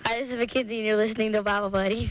Hi, this is Mackenzie, and you're listening to Bible Buddies.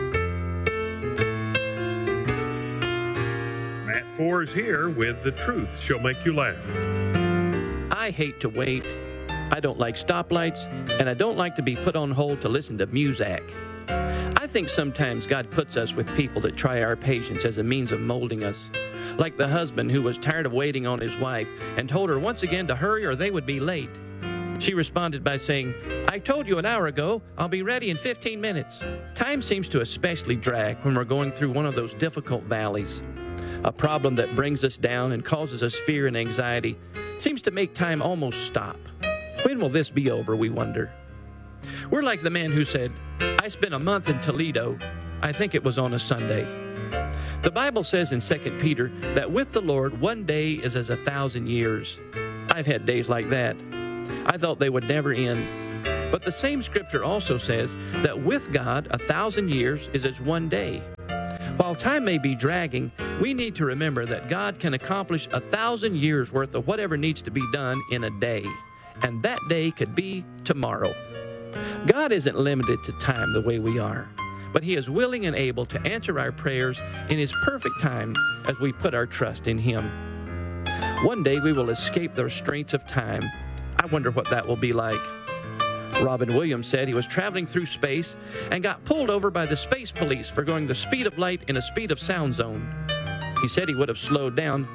Matt Four is here with The Truth Shall Make You Laugh. I hate to wait. I don't like stoplights, and I don't like to be put on hold to listen to music. I think sometimes God puts us with people that try our patience as a means of molding us. Like the husband who was tired of waiting on his wife and told her once again to hurry or they would be late. She responded by saying, "I told you an hour ago, I'll be ready in 15 minutes. Time seems to especially drag when we're going through one of those difficult valleys. A problem that brings us down and causes us fear and anxiety seems to make time almost stop. When will this be over, we wonder? We're like the man who said, "I spent a month in Toledo. I think it was on a Sunday." The Bible says in 2 Peter that with the Lord, one day is as 1,000 years. I've had days like that. I thought they would never end. But the same scripture also says that with God, 1,000 years is as one day. While time may be dragging, we need to remember that God can accomplish 1,000 years worth of whatever needs to be done in a day. And that day could be tomorrow. God isn't limited to time the way we are, but He is willing and able to answer our prayers in His perfect time as we put our trust in Him. One day we will escape the restraints of time. I wonder what that will be like. Robin Williams said he was traveling through space and got pulled over by the space police for going the speed of light in a speed of sound zone. He said he would have slowed down,